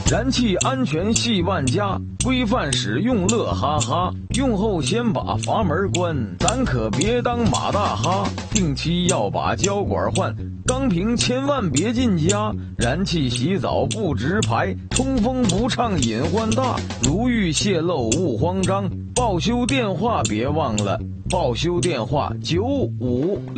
燃气安全系万家，规范使用乐哈哈。用后先把阀门关，咱可别当马大哈。定期要把胶管换，钢瓶千万别进家。燃气洗澡不直排，通风不畅隐患大。如遇泄漏勿慌张，报修电话别忘了，报修电话9566。